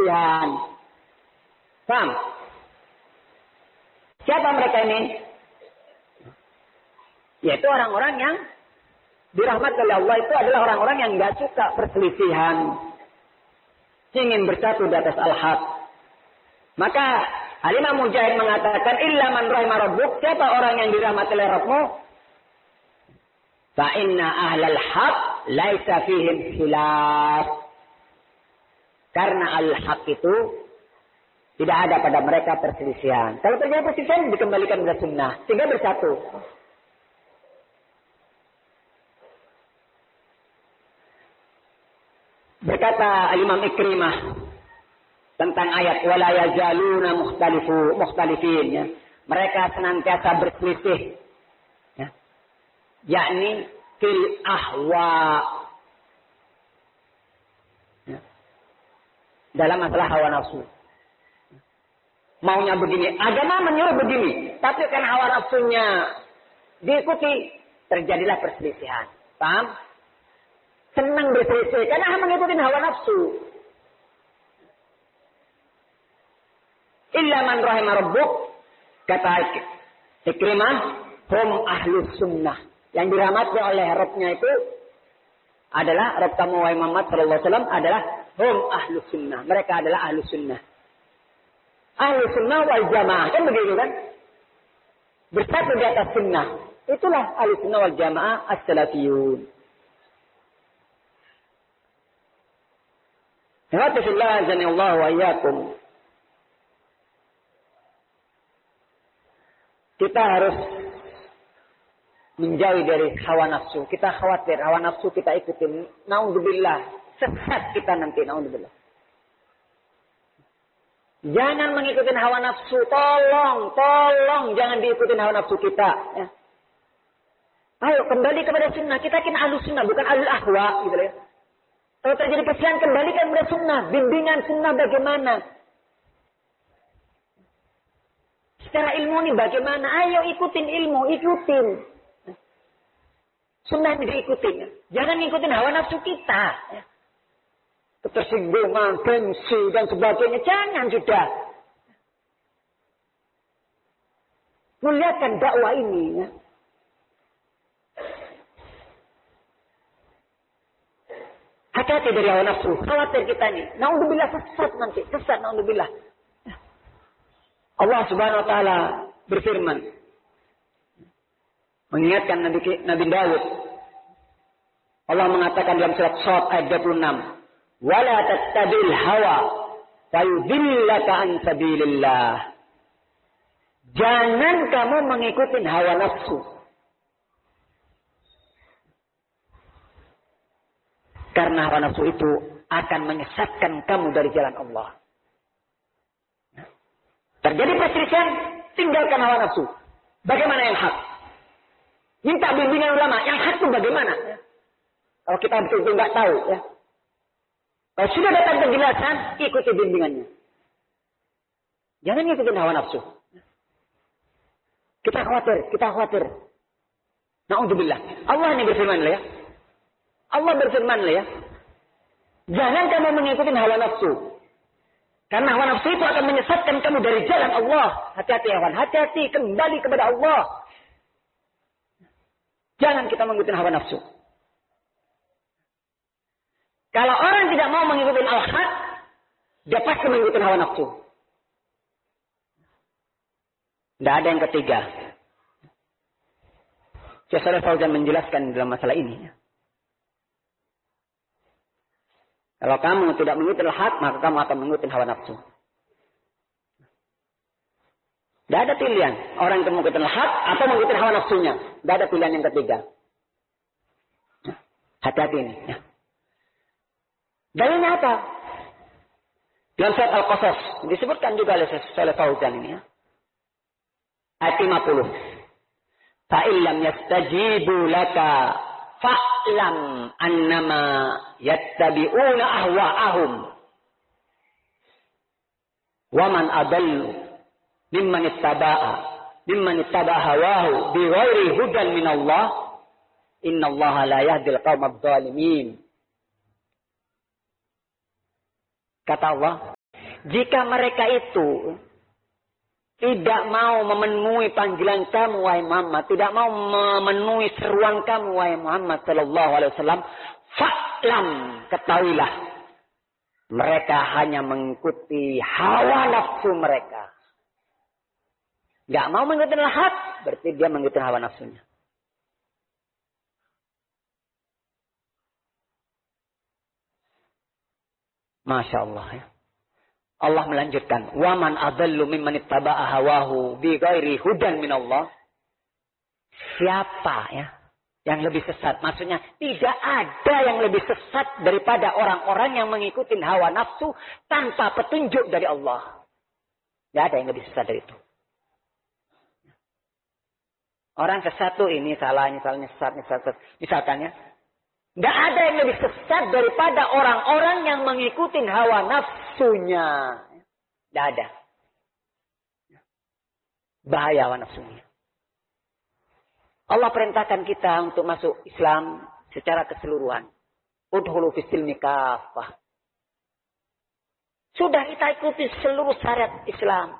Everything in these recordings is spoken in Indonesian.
perselisihan. Paham? Siapa mereka ini? Yaitu orang-orang yang dirahmati oleh Allah itu adalah orang-orang yang nggak suka perselisihan, ingin bersatu di atas al-haq. Maka Al-Imam Mujahid mengatakan, illa man rahima rabbuk, siapa orang yang dirahmati oleh Rabbmu? Fa inna ahlal haq laisa fihim khilaf. Karena al-haq itu tidak ada pada mereka perselisihan. Kalau terjadi perselisihan dikembalikan kepada sunnah sehingga bersatu. Berkata Al-Imam Ikrimah tentang ayat wala yazaluna mukhtalifin, ya. Mereka senantiasa berselisih, ya. Yakni fil ahwa, ya. Dalam masalah hawa nafsu. Maunya begini, agama menyuruh begini, tapi karena hawa nafsunya diikuti, terjadilah perselisihan. Paham? Senang berselisih karena mengikuti hawa nafsu. Illa man rahima rabbuk, kata Ikrimah, hum ahlus sunnah. Yang dirahmati oleh Rabbnya itu adalah Rabb kamu wahai Muhammad sallallahu alaihi wasallam adalah hum ahlus sunnah. Mereka adalah ahlus sunnah. Ahlus sunnah wal jamaah, kan begitu kan? Bersatu di atas sunnah. Itulah ahlus sunnah wal jamaah as-salafiyun. Alhamdulillah azanillahu wa iyyakum. Kita harus menjauhi dari hawa nafsu. Kita khawatir hawa nafsu kita ikutin. Naudzubillah, sesat kita nanti, naudzubillah. Jangan mengikuti hawa nafsu. Tolong jangan diikutin hawa nafsu kita, ya. Ayo kembali kepada sunnah. Kita kan ahlus sunnah, bukan ahlul ahwa, gitu ya. Kalau terjadi perselisihan, kembalikan kepada sunnah. Bimbingan sunnah bagaimana? Secara ilmu ini bagaimana? Ayo ikutin ilmu, ikutin. Sunnah ini diikutin. Ya. Jangan ngikutin hawa nafsu kita. Ya. Ketersinggungan, gengsi, dan sebagainya. Jangan sudah. Muliakan dakwah ini. Ya. Hati-hati dari hawa nafsu. Khawatir kita ini. Naudzubillah sesat nanti. Sesat, naudzubillah. Allah subhanahu wa ta'ala berfirman. Mengingatkan Nabi Daud. Allah mengatakan dalam surat Shad ayat 26. Wala tattabil hawa fayudillaka an sabilillah. Jangan kamu mengikuti hawa nafsu. Karena hawa nafsu itu akan menyesatkan kamu dari jalan Allah. Terjadi perselisihan, tinggalkan hawa nafsu. Bagaimana yang hak? Minta bimbingan ulama. Yang hak itu bagaimana? Kalau kita betul-betul nggak tahu, ya. Kalau sudah datang penjelasan, ikuti bimbingannya. Jangan ikutin hawa nafsu. Kita khawatir. Na'udzubillah. Allah ini berfirman, ya. Allah berfirman, ya. Jangan kamu mengikuti hawa nafsu. Karena hawa nafsu itu akan menyesatkan kamu dari jalan Allah. Hati-hati, kawan. Hati-hati, kembali kepada Allah. Jangan kita mengikuti hawa nafsu. Kalau orang tidak mau mengikuti al-haq, dia pasti mengikuti hawa nafsu. Tidak ada yang ketiga. Syekh Shalih Fauzan menjelaskan dalam masalah ini. Kalau kamu tidak mengikuti al-haq, maka kamu akan mengikuti hawa nafsu. Tidak ada pilihan. Orang yang mengikuti al-haq atau mengikuti hawa nafsunya. Tidak ada pilihan yang ketiga. Hati-hati ini. Ya. Dalilnya apa? Dalam surat Al-Qasas disebutkan juga oleh Shalih Fauzan ini, ya. Ayat 50. Fa illam yastajibu laka fa'lam annama yattabi'una ahwa'ahum wa man adallu mimman ittaba'a hawahu bighairi hudan min Allah innallaha la yahdil qaumadh dhalimin. Kata Allah, jika mereka itu tidak mau memenuhi panggilan kamu, wahai Muhammad, tidak mau memenuhi seruan kamu, wahai Muhammad sallallahu alaihi wasallam, fa'lam, ketahuilah, mereka hanya mengikuti hawa nafsu mereka. Gak mau mengikuti hak, berarti dia mengikuti hawa nafsunya. Masya Allah ya. Allah melanjutkan, waman adallu mimman ittaba'a hawahu bi ghairi hudan min Allah. Siapa ya yang lebih sesat? Maksudnya tidak ada yang lebih sesat daripada orang-orang yang mengikuti hawa nafsu tanpa petunjuk dari Allah. Tidak ada yang lebih sesat dari itu. Orang sesat tuh ini salah, misalnya sesat. Misalkan ya, tidak ada yang lebih sesat daripada orang-orang yang mengikuti hawa nafsunya. Tidak ada. Bahaya hawa nafsunya. Allah perintahkan kita untuk masuk Islam secara keseluruhan. Udhulu fis-silmi kafah. Sudah kita ikuti seluruh syariat Islam.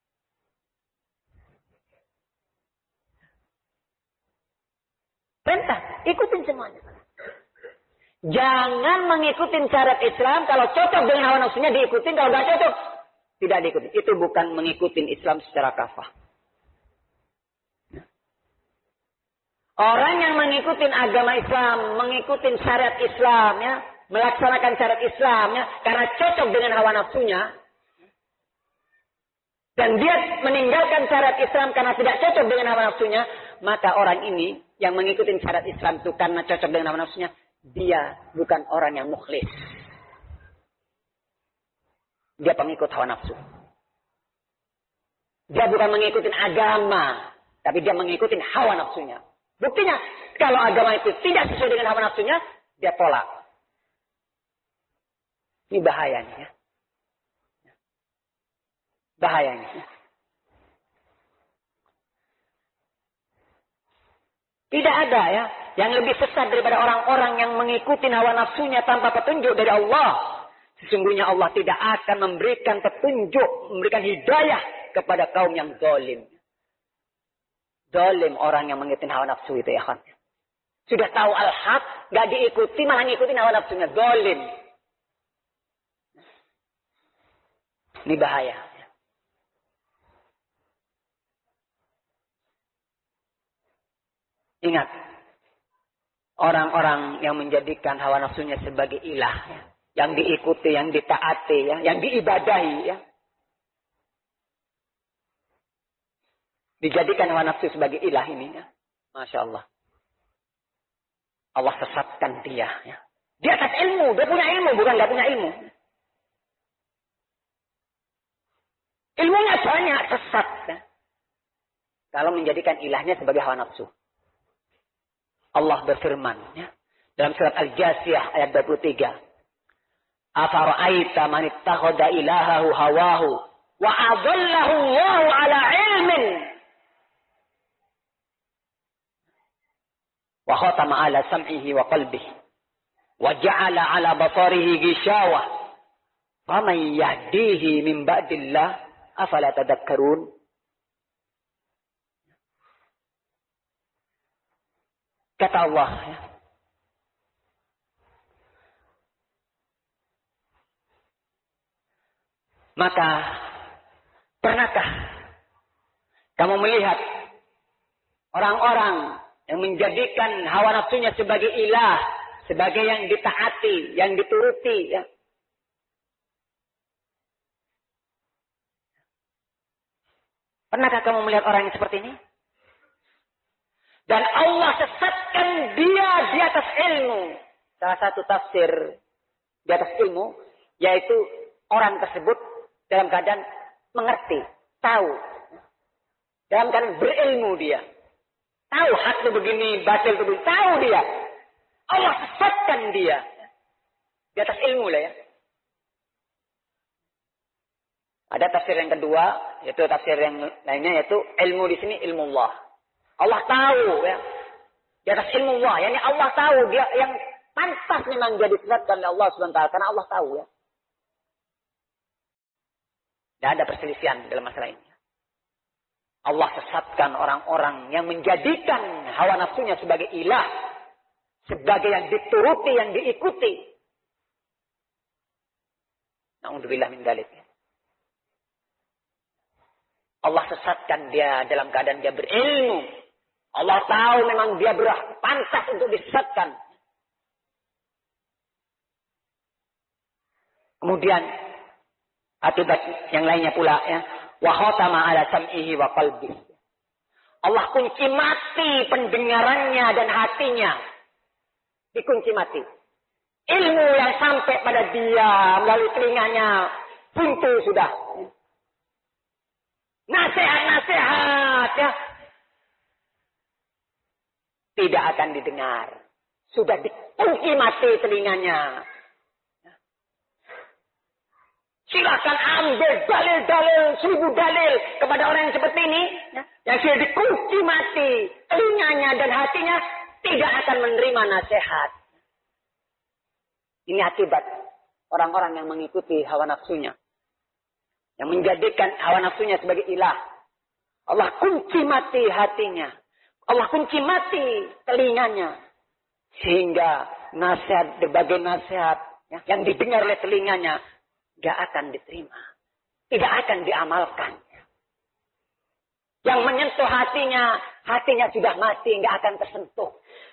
Perintah, ikutin semuanya. Jangan mengikuti syariat Islam. Kalau cocok dengan hawa nafsunya diikutin. Kalau nggak cocok, tidak diikuti. Itu bukan mengikuti Islam secara kafah. Orang yang mengikuti agama Islam, mengikuti syariat Islam, ya, melaksanakan syariat Islam, ya, karena cocok dengan hawa nafsunya, dan dia meninggalkan syariat Islam karena tidak cocok dengan hawa nafsunya, maka orang ini yang mengikuti syariat Islam itu karena cocok dengan hawa nafsunya, dia bukan orang yang mukhlis. Dia pengikut hawa nafsu. Dia bukan mengikuti agama, tapi dia mengikuti hawa nafsunya. Buktinya, kalau agama itu tidak sesuai dengan hawa nafsunya, dia tolak. Ini bahayanya. Ya. Bahayanya. Ya. Tidak ada ya yang lebih sesat daripada orang-orang yang mengikuti hawa nafsunya tanpa petunjuk dari Allah. Sesungguhnya Allah tidak akan memberikan petunjuk, memberikan hidayah kepada kaum yang zalim. Zalim orang yang mengikuti hawa nafsu itu ya kan. Sudah tahu al-haq, nggak diikuti, malah ngikutin hawa nafsunya. Zalim. Ini bahaya. Ingat, orang-orang yang menjadikan hawa nafsunya sebagai ilah, ya, yang diikuti, yang ditaati, ya, yang diibadahi, ya. Dijadikan hawa nafsu sebagai ilah ini, ya. Masya Allah. Allah sesatkan dia. Ya. Dia atas ilmu, dia punya ilmu, bukan nggak punya ilmu. Ilmunya banyak, sesat. Ya. Kalau menjadikan ilahnya sebagai hawa nafsu. Allah berfirman ya, dalam surat Al-Jasiyah ayat 23. Afara'aita man ittakhadha ilahahu hawahu wa adallahu Allahu ala ilmin wa khatama ala sam'ihi wa qalbihi wa ja'ala ala basarihi ghishawah faman yahdihi min ba'dillah afala tadhakkarun. Kata Allah, ya. Maka, pernahkah kamu melihat orang-orang yang menjadikan hawa nafsunya sebagai ilah, sebagai yang ditaati, yang dituruti, ya. Pernahkah kamu melihat orang yang seperti ini? Dan Allah sesatkan dia di atas ilmu. Salah satu tafsir di atas ilmu, yaitu orang tersebut dalam keadaan mengerti, tahu. Dalam keadaan berilmu dia. Tahu hak itu begini, batil itu begini. Tahu dia. Allah sesatkan dia. Di atas ilmu lah ya. Ada tafsir yang kedua, yaitu tafsir yang lainnya, yaitu ilmu di sini ilmu Allah. Allah tahu ya. Di atas ilmu Allah. Yani Allah tahu dia yang pantas memang jadi disesatkan oleh Allah SWT. Karena Allah tahu ya. Tidak ada perselisihan dalam masalah ini. Allah sesatkan orang-orang yang menjadikan hawa nafsunya sebagai ilah. Sebagai yang dituruti, yang diikuti. Na'udzubillah min dzalik. Allah sesatkan dia dalam keadaan dia berilmu. Allah tahu memang dia pantas untuk disesatkan. Kemudian akibat yang lainnya pula ya, wa khatama ala sam'ihi wa qalbihi. Allah kunci mati pendengarannya dan hatinya. Dikunci mati. Ilmu yang sampai pada dia melalui telinganya buntu sudah. Nasihat-nasihat ya tidak akan didengar. Sudah dikunci mati telinganya. Silakan ambil dalil-dalil, 1000 dalil kepada orang yang seperti ini. Ya, yang sudah dikunci mati telinganya dan hatinya tidak akan menerima nasihat. Ini akibat orang-orang yang mengikuti hawa nafsunya. Yang menjadikan hawa nafsunya sebagai ilah. Allah kunci mati hatinya. Allah kunci mati telinganya. Sehingga nasihat, berbagai nasihat ya, yang didengar oleh telinganya tidak akan diterima. Tidak akan diamalkan. Yang menyentuh hatinya, hatinya sudah mati, tidak akan tersentuh.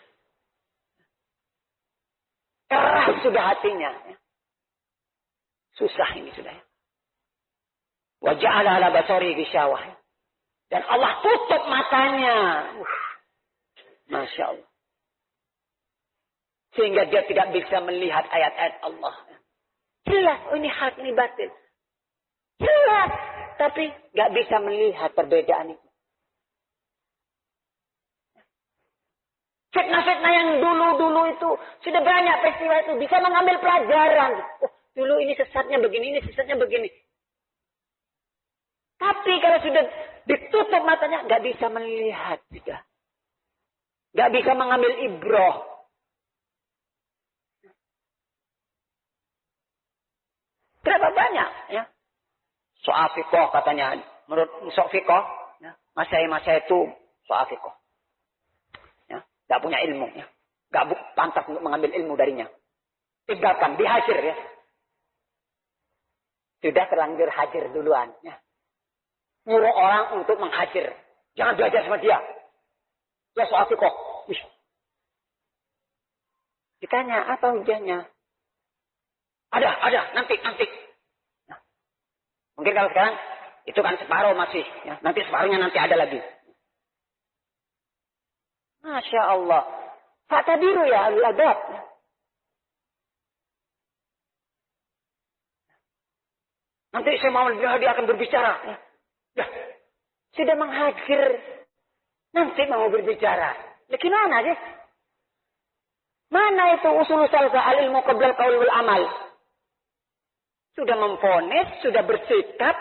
Keras sudah hatinya. Susah ini sudah. Wa ja'ala ala basari ghisyawah. Dan Allah tutup matanya. Masya Allah. Sehingga dia tidak bisa melihat ayat-ayat Allah. Jelas, oh ini hak, ini batil. Jelas. Tapi gak bisa melihat perbedaan itu. Fitnah-fitnah yang dulu-dulu itu. Sudah banyak peristiwa itu. Bisa mengambil pelajaran. Oh, dulu ini sesatnya begini, ini sesatnya begini. Tapi kalau sudah ditutup matanya, gak bisa melihat. Sudah. Gak bisa mengambil ibroh. Berapa banyak ya? Soal fiqh katanya. Menurut soal fiqh. Ya, Masya itu soal fiqh. Gak punya ilmu. Ya. Gak pantas untuk mengambil ilmu darinya. Tinggalkan, dihajar ya. Sudah terlanjur hajar duluan. Ya. Nyuruh orang untuk menghajar. Jangan belajar sama dia. Dia soal fiqh. Ditanya, apa hujahnya? Ada, nanti. Nah, mungkin kalau sekarang, itu kan separuh masih. Ya. Nanti separuhnya nanti ada lagi. Masya Allah. Fa'tabiru ya ahlul adab. Nanti saya mau dia akan berbicara. Ya. Sudah menghajar. Nanti mau berbicara. Gimana sih? Mana itu usul salsa al-ilmu qabla al-qaul wal amal? Sudah memvonis, sudah bersikap.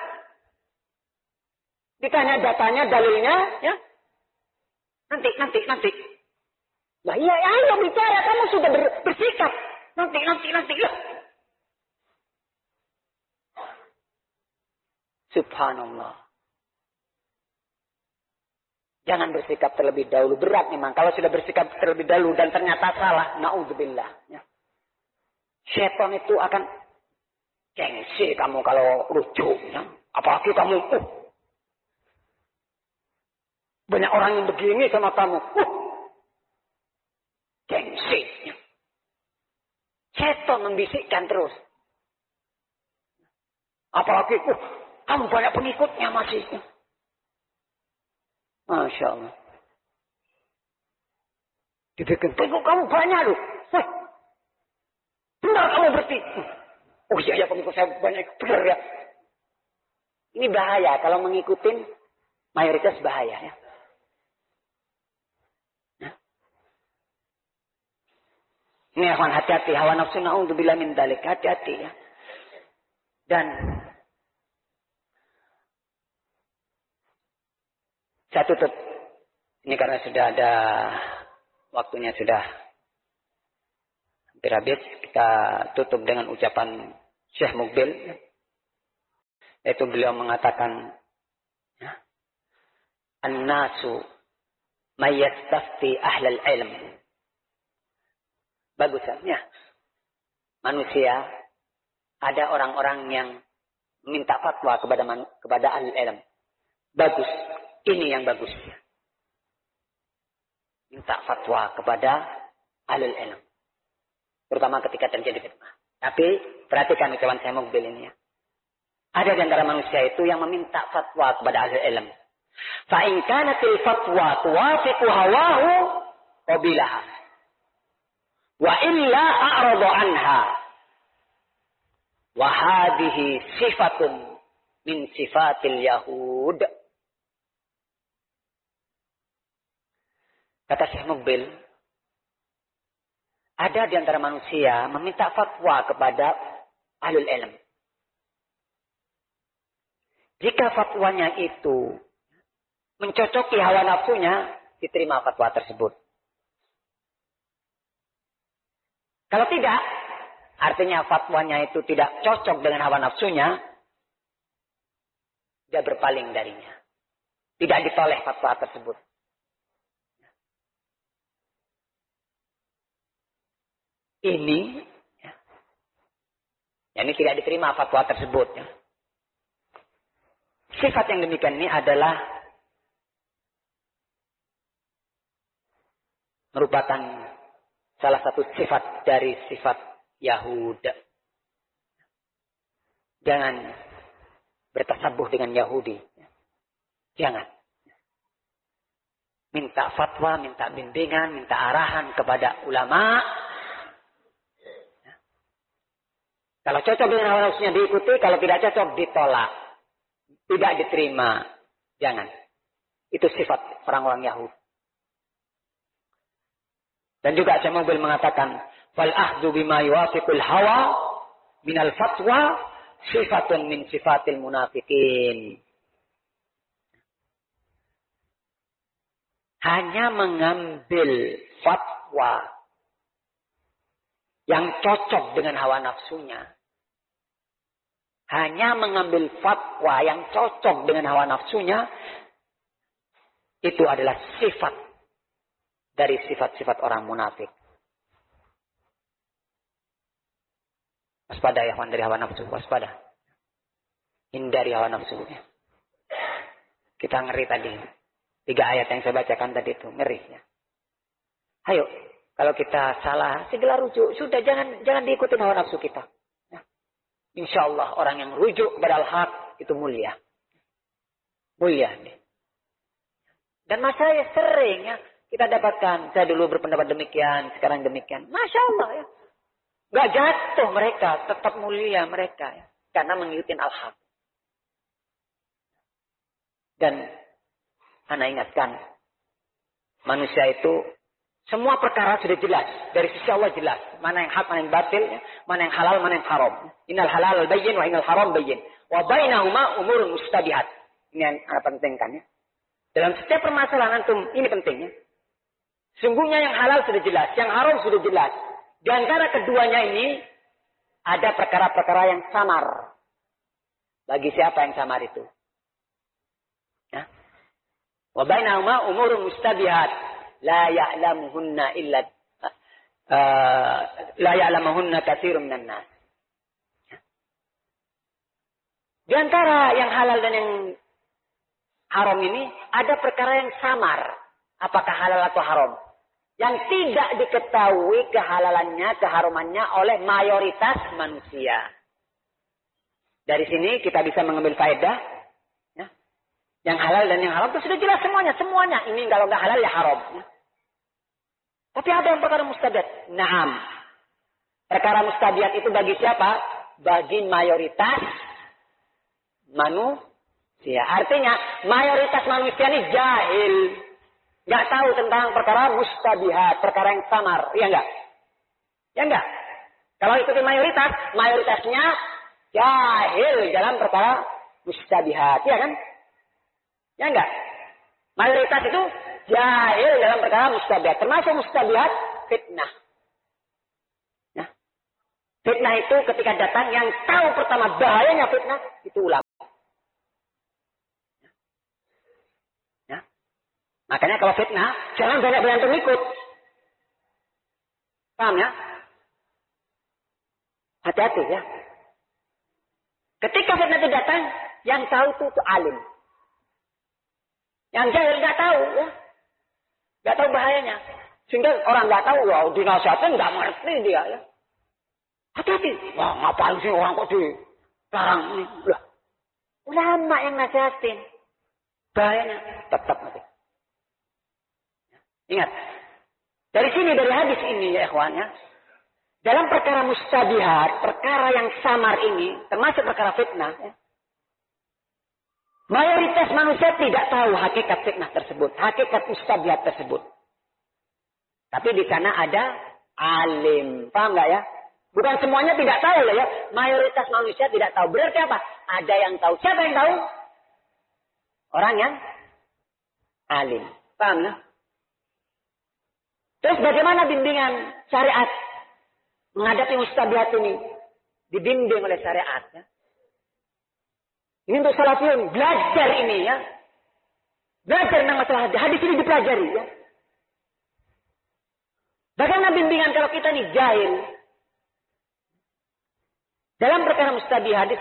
Ditanya datanya, dalilnya, ya. Nanti. Nah iya, ayo bicara. Kamu sudah bersikap. Nanti. Ya. Subhanallah. Jangan bersikap terlebih dahulu. Berat memang. Kalau sudah bersikap terlebih dahulu dan ternyata salah. Na'udzubillah. Ya. Syaitan itu akan gengsi kamu kalau rujuk. Ya. Apalagi kamu. Banyak orang yang begini sama kamu. Gengsi. Ya. Syaitan membisikkan terus. Apalagi. Kamu banyak pengikutnya masih. Ya. Masya Allah. Dibikin pengikut kamu banyak loh. Benar kamu berarti. Oh iya pengikut saya banyak. Benar ya. Ini bahaya. Kalau mengikutin mayoritas bahaya ya. Ini akan hati-hati. Hawa nafsu na'udzubillah min dzalik. Hati-hati ya. Dan saya tutup. Ini karena sudah ada waktunya sudah hampir habis. Kita tutup dengan ucapan Syekh Mukbil. Yaitu beliau mengatakan, an-nasu mayyastafti ahlal ilm. Bagus ya. Manusia, ada orang-orang yang minta fatwa kepada ahli ilm. Bagus. Ini yang bagus. Minta fatwa kepada ahli ilm. Terutama ketika terjadi fitnah. Tapi perhatikan ucapan saya Mukbil ini ya. Ada di antara manusia itu yang meminta fatwa kepada ahli ilm. Fa in kanatil fatwa tuwafiqu hawahu qabilaha. Wa illa a'rada anha. Wa hadhihi sifatun min sifatil yahud. Kata Syekh Mukbil, ada di antara manusia meminta fatwa kepada ahlul ilm. Jika fatwanya itu mencocoki hawa nafsunya, diterima fatwa tersebut. Kalau tidak, artinya fatwanya itu tidak cocok dengan hawa nafsunya, dia berpaling darinya. Tidak ditoleh fatwa tersebut. Ini tidak diterima fatwa tersebut. Sifat yang demikian ini adalah merupakan salah satu sifat dari sifat Yahud. Jangan bertasabuh dengan Yahudi. Jangan. Minta fatwa, minta bimbingan, minta arahan kepada ulama. Kalau cocok dengan hawa nafsunya diikuti, kalau tidak cocok ditolak. Tidak diterima. Jangan. Itu sifat orang-orang Yahudi. Dan juga Syekh Mukbil mengatakan, fal ahdu bima yuwafiqul hawa minal fatwa sifatun min sifatil munafiqin. Hanya mengambil fatwa yang cocok dengan hawa nafsunya. Hanya mengambil fatwa yang cocok dengan hawa nafsunya. Itu adalah sifat dari sifat-sifat orang munafik. Waspada ya dari hawa nafsu. Waspada. Hindari hawa nafsu. Kita ngeri tadi. 3 ayat yang saya bacakan tadi itu. Ngeri ya. Ayo. Kalau kita salah, segera rujuk. Sudah jangan diikuti hawa nafsu kita. Ya. Insya Allah orang yang rujuk kepada al-haq itu mulia. Mulia. Dan masalah sering ya. Kita dapatkan. Saya dulu berpendapat demikian. Sekarang demikian. Masya Allah ya. Gak jatuh mereka. Tetap mulia mereka. Ya. Karena mengikuti al-haq. Dan Anda ingatkan. Manusia itu. Semua perkara sudah jelas. Dari sisi Allah jelas. Mana yang hak, mana yang batil. Mana yang halal, mana yang haram. Innal halal bayyin wa innal haram bayyin. Wa bainahuma umurun mustabihat. Ini yang pentingkan ya. Dalam setiap permasalahan antum. Ini pentingnya. Sungguhnya yang halal sudah jelas. Yang haram sudah jelas. Di antara keduanya ini. Ada perkara-perkara yang samar. Bagi siapa yang samar itu? Ya. Wa bainahuma umurun mustabihat. La ya'lamuhunna illa la ya'lamuhunna katsirun minan nas. Di antara yang halal dan yang haram ini ada perkara yang samar. Apakah halal atau haram? Yang tidak diketahui kehalalannya, keharumannya oleh mayoritas manusia. Dari sini kita bisa mengambil faedah. Ya. Yang halal dan yang haram itu sudah jelas semuanya. Semuanya. Ini kalau nggak halal ya haram. Ya. Tapi ada yang perkara mustabihat. Naam. Perkara mustabihat itu bagi siapa? Bagi mayoritas manusia. Artinya mayoritas manusia ini jahil. Nggak tahu tentang perkara mustabihat. Perkara yang samar. Iya nggak? Ya nggak? Kalau ikuti mayoritas. Mayoritasnya jahil dalam perkara mustabihat. Iya kan? Ya nggak? Mayoritas itu jahil dalam perkara mustabihat. Termasuk mustabihat fitnah. Nah, fitnah itu ketika datang yang tahu pertama bahayanya fitnah itu ulama. Makanya kalau fitnah, jangan banyak pengikut. Paham ya? Hati-hati ya. Ketika fitnah itu datang, yang tahu itu alim. Yang jahil nggak tahu ya. Nggak tahu bahayanya. Sehingga orang nggak tahu, ya dinasihatin nggak ngerti dia ya. Hati-hati. Wah, ngapain sih orang kok dilarang ini? Lah, ulama yang nasihatin. Bahayanya tetap mati. Ingat. Dari sini, dari hadis ini ya ikhwan ya. Dalam perkara mustabihat, perkara yang samar ini, termasuk perkara fitnah. Ya, mayoritas manusia tidak tahu hakikat fitnah tersebut. Hakikat mustabihat tersebut. Tapi di sana ada alim. Paham nggak ya? Bukan semuanya tidak tahu lah ya. Mayoritas manusia tidak tahu. Berarti apa? Ada yang tahu. Siapa yang tahu? Orang yang alim. Paham ya? Terus bagaimana bimbingan syariat menghadapi mustabihat ini? Dibimbing oleh syariat. Ya. Ini untuk salafiyun. Belajar ini ya. Belajar tentang masalah hadis ini dipelajari ya. Bagaimana bimbingan kalau kita ini jahil? Dalam perkara mustabihat hadis